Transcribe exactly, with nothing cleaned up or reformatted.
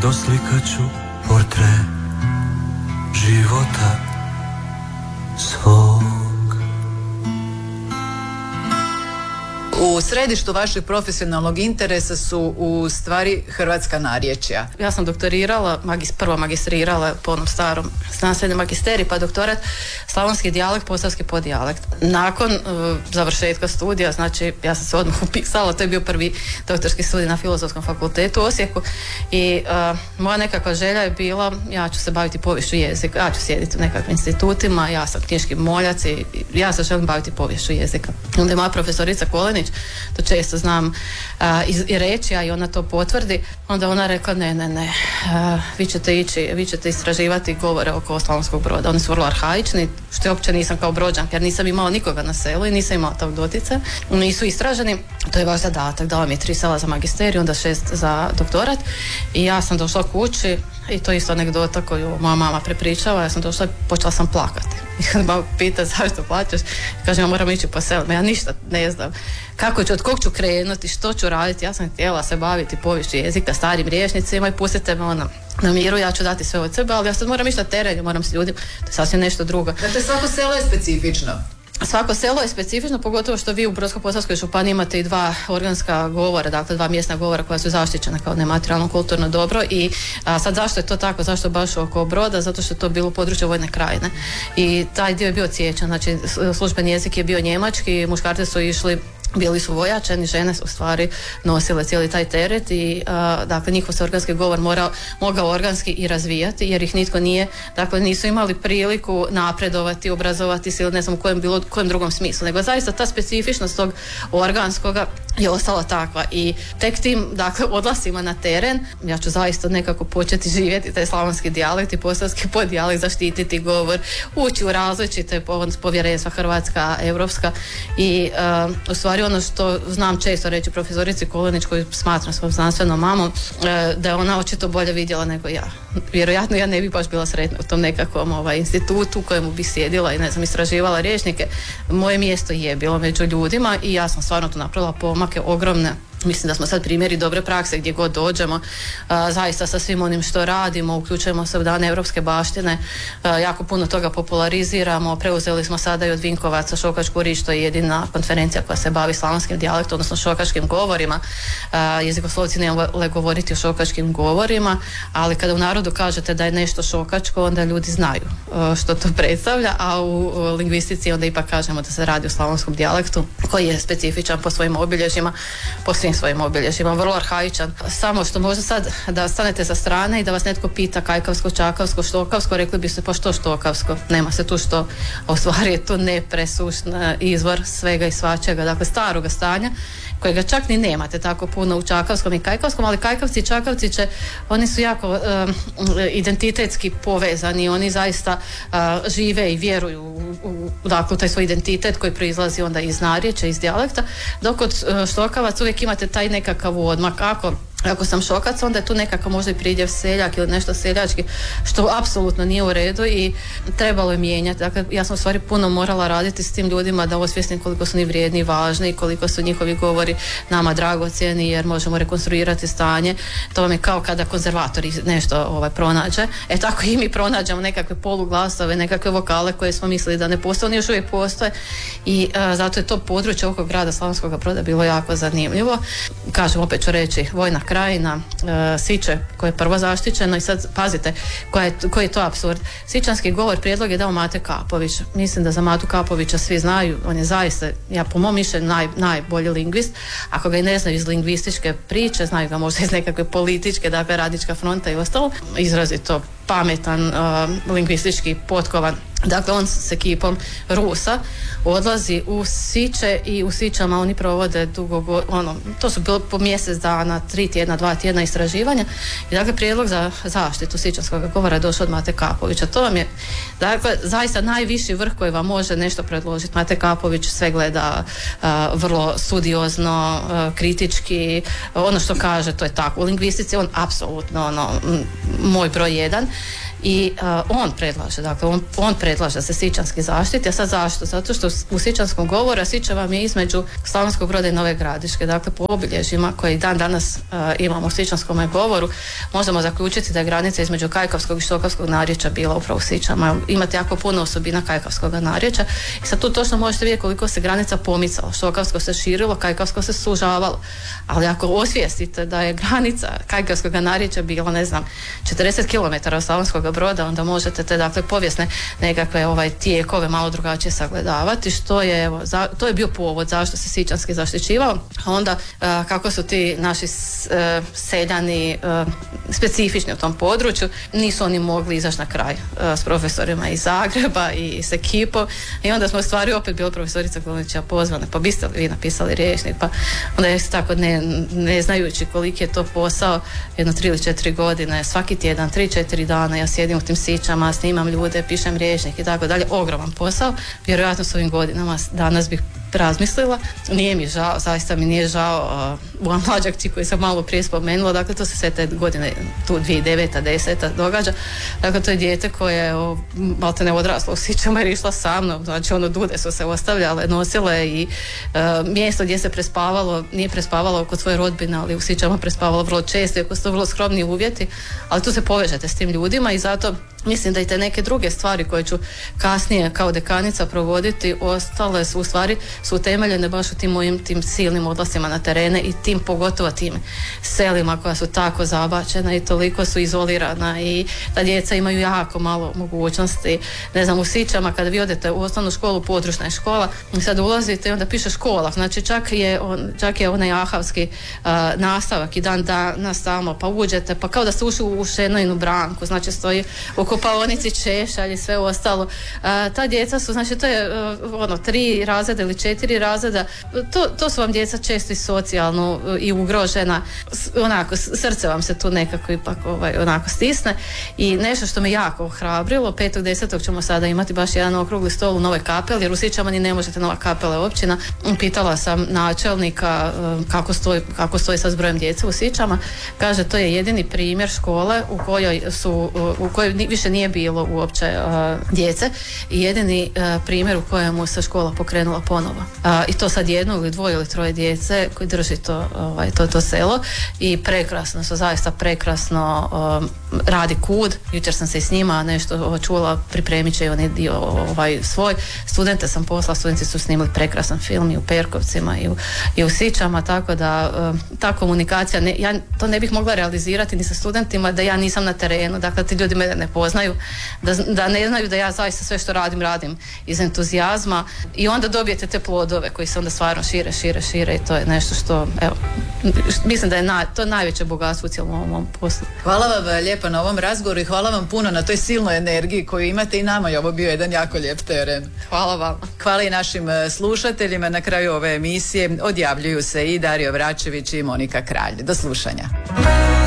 doslikat ću portret života svog. U središtu vašeg profesionalnog interesa su u stvari hrvatska narječja. Ja sam doktorirala, magis, prvo magistrirala po onom starom znanstvenom magisteriju, pa doktorat slavonski dijalekt, posavski poddijalekt. Nakon uh, završetka studija, znači ja sam se odmah upisala, to je bio prvi doktorski studij na Filozofskom fakultetu u Osijeku i uh, moja nekakva želja je bila, ja ću se baviti poviješću jezika, ja ću sjediti u nekakvim institutima, ja sam knjiški moljac i ja se želim baviti poviješću jezika. Onda je moja profesorica Kolenić, to često znam uh, i, i reći, a i ona to potvrdi, onda ona rekla ne, ne, ne, uh, vi ćete ići, vi ćete istraživati govore oko Slavonskog Broda, oni su vrlo arhaični, što ja uopće nisam kao Brođanka, jer nisam imala nikoga na selu i nisam imala tog dotica, nisu istraženi, to je vaš zadatak, dala mi je tri sala za magisterij, onda šest za doktorat i ja sam došla kući i to je isto anegdota koju moja mama prepričava, ja sam došla i počela sam plakati. I kad mama pita zašto plaćaš, kažem ja moram ići po selu, ja ništa ne znam. Kako ću, od kog ću krenuti, što ću raditi, ja sam htjela se baviti poviješću jezika, starim rječnicima i pustite me ono na miru, ja ću dati sve od sebe, ali ja sad moram ići na teren, moram s ljudima, to je sasvim nešto drugo. Dakle, svako selo je specifično. Svako selo je specifično, pogotovo što vi u Brodsko-posavskoj županiji imate i dva organska govora, dakle dva mjesna govora koja su zaštićena kao nematerijalno kulturno dobro i a, sad zašto je to tako, zašto baš oko Broda, zato što je to bilo područje Vojne krajine i taj dio je bio odsječan, znači službeni jezik je bio njemački, muškarci su išli, bili su vojačani, žene su u stvari nosile cijeli taj teret i a, dakle njihov se organski govor morao, mogao organski i razvijati jer ih nitko nije, dakle nisu imali priliku napredovati, obrazovati se ili ne znam u kojem, bilo, kojem drugom smislu, nego zaista ta specifičnost tog organskoga je ostala takva i tek tim dakle odlasima na teren ja ću zaista nekako početi živjeti taj slavonski dijalekt i posavski poddijalekt, zaštititi govor, ući u različite povjerenstva hrvatska, europska i a, u stvari ono što znam često reći profesorici Kolenić koju smatram svojom znanstvenom mamom, da je ona očito bolje vidjela nego ja. Vjerojatno ja ne bi baš bila sretna u tom nekakvom ovaj, institutu u kojemu bi sjedila i ne znam, istraživala rječnike. Moje mjesto je bilo među ljudima i ja sam stvarno tu napravila pomake ogromne. Mislim da smo sad primjeri dobre prakse gdje god dođemo, a, zaista sa svim onim što radimo, uključujemo se u dane europske baštine, a, jako puno toga populariziramo, preuzeli smo sada i od Vinkovaca šokačku riječ, to je jedina konferencija koja se bavi slavonskim dijalektom, odnosno šokačkim govorima. A, jezikoslovci ne vole govoriti o šokačkim govorima, ali kada u narodu kažete da je nešto šokačko, onda ljudi znaju a, što to predstavlja, a u, u lingvistici onda ipak kažemo da se radi o slavonskom dijalektu koji je specifičan po svojim obilježjima, po svim svojim obilježjima, vrlo arhaičan. Samo što možda sad da stanete sa strane i da vas netko pita kajkavsko, čakavsko, štokavsko, rekli bi se pa što štokavsko, nema se tu što, a u stvari je to nepresušan izvor svega i svačega, dakle staroga stanja kojega čak ni nemate tako puno u čakavskom i kajkavskom, ali kajkavci i čakavci će, oni su jako um, identitetski povezani, oni zaista uh, žive i vjeruju u, u, dakle, taj svoj identitet koji proizlazi onda iz narječja, iz dijalekta, dok od uh, štokavac uvijek imate taj nekakav odmak, ako Ako sam šokac, onda je tu nekakav možda i pridjev seljak ili nešto seljački, što apsolutno nije u redu i trebalo je mijenjati. Dakle, ja sam u stvari puno morala raditi s tim ljudima da osvijestim koliko su oni vrijedni i važni i koliko su njihovi govori nama dragocjeni jer možemo rekonstruirati stanje. To vam je kao kada konzervatori nešto ovaj, pronađe. E tako i mi pronađemo nekakve poluglasove, nekakve vokale koje smo mislili da ne postoje, oni još uvijek postoje i uh, zato je to područje oko grada Slavonskog Broda bilo jako zanimljivo. Kažem, opet ću reći, Vojna krajina, e, Siče koje je prvo zaštićeno i sad pazite koja je, koji je to apsurd. Sičanski govor prijedlog je dao Mate Kapović. Mislim da za Matu Kapovića svi znaju, on je zaista, ja po mom mišljenju naj, najbolji lingvist. Ako ga i ne znaju iz lingvističke priče, znaju ga možda iz nekakve političke, dakle Radnička fronta i ostalo. Izrazito pametan, uh, lingvistički potkovan. Dakle, on s ekipom Rusa odlazi u Siče i u Sičama oni provode dugo, ono, to su bilo po mjesec dana, tri tjedna, dva tjedna istraživanja i dakle prijedlog za zaštitu sičanskog govora je došao od Mate Kapovića. To vam je, dakle, zaista najviši vrh koji vam može nešto predložiti. Mate Kapović sve gleda uh, vrlo studiozno, uh, kritički, ono što kaže to je tako. U lingvistici on apsolutno ono, m, moj broj jedan. i uh, on predlaže, dakle on, on predlaže da se Sičanski zaštiti. A sad zašto? Zato što u Sičanskom govoru, Siča vam je između Slavonskog Broda i Nove Gradiške, dakle po obilježjima koji dan danas uh, imamo u Sičanskom govoru, možemo zaključiti da je granica između Kajkavskog i Štokavskog narječja bila upravo u Sičama. Imate jako puno osobina Kajkavskog narječja i sad tu točno možete vidjeti koliko se granica pomicala. Štokavsko se širilo, Kajkavsko se sužavalo. Ali ako osvijestite da je granica Kajkavskog narječja bila, ne znam, četrdeset kilometara od Slavonskog Broda, onda možete te, dakle, povijesne nekakve ovaj, tijekove malo drugačije sagledavati, što je, evo, za, to je bio povod zašto se Sičanski zaštićivao. A onda a, kako su ti naši s, a, seljani a, specifični u tom području, nisu oni mogli izaći na kraj a, s profesorima iz Zagreba i, i s ekipom, i onda smo u stvari opet bila profesorica Klonića pozvane, pa biste li vi napisali rječnik, pa onda je tako ne, ne znajući koliki je to posao, jedno tri ili četiri godine, svaki tjedan, tri, četiri dana ja sjedim u tim Sičama, snimam ljude, pišem rječnik i tako dalje, ogroman posao. Vjerojatno s ovim godinama danas bih razmislila. Nije mi žao, zaista mi nije žao uh, u mlađakći koji sam malo prije spomenula, dakle to se sve te godine, tu dvije tisuće deveta, deseta događa. Dakle to je dijete koje je malte ne odraslo u Sičama jer je išla sa mnom, znači ono dude su se ostavljale, nosile i uh, mjesto gdje se prespavalo, nije prespavalo kod svoje rodbine, ali u Sičama prespavalo vrlo često, iako su to vrlo skromni uvjeti, ali tu se povežete s tim ljudima i zato mislim da i te neke druge stvari koje ću kasnije kao dekanica provoditi ostale su u stvari su utemeljene baš u tim mojim tim silnim odlascima na terene i tim pogotovo tim selima koja su tako zabačena i toliko su izolirana i ta djeca imaju jako malo mogućnosti. Ne znam, u Sičama kada vi odete u osnovnu školu, područna je škola i sad ulazite i onda piše škola, znači čak je, on, čak je onaj ahavski uh, nastavak i dan danas tamo, pa uđete, pa kao da ste ušli u šenojnu branku, znači stoji u kupaonici češalj i sve ostalo. A, ta djeca su, znači to je uh, ono, tri razreda ili četiri razreda, to, to su vam djeca često i socijalno uh, i ugrožena, S, onako, srce vam se tu nekako ipak ovaj, onako stisne i nešto što me jako ohrabrilo, petog desetog ćemo sada imati baš jedan okrugli stol u Novoj Kapeli, jer u Sičama ni ne možete, Nova Kapela je općina. Pitala sam načelnika uh, kako stoji, kako stoji sa zbrojem djece u Sičama, kaže to je jedini primjer škole u kojoj su, uh, u kojoj više nije bilo uopće uh, djece i jedini uh, primjer u kojemu se škola pokrenula ponovo. Uh, I to sad jedno ili dvoje ili troje djece koji drži to, ovaj, to, to selo i prekrasno su, zaista prekrasno um, radi kud. Jučer sam se i s njima nešto čula, pripremit će i oni dio ovaj, svoj. Studente sam poslala, studenti su snimili prekrasan film i u Perkovcima i u, i u Sičama, tako da um, ta komunikacija, ne, ja to ne bih mogla realizirati ni sa studentima da ja nisam na terenu, dakle ti ljudi mene ne poznaju, da, da ne znaju da ja zaista sve što radim, radim iz entuzijazma i onda dobijete te plodove koji se onda stvarno šire, šire, šire i to je nešto što, evo, mislim da je na, to najveće bogatstvo u cijelom ovom, ovom poslu. Hvala vam lijepo na ovom razgovoru i hvala vam puno na toj silnoj energiji koju imate i nama je ovo bio jedan jako lijep teren. Hvala vam. Hvala i našim slušateljima. Na kraju ove emisije odjavljuju se i Dario Vračević i Monika Kralj. Do slušanja.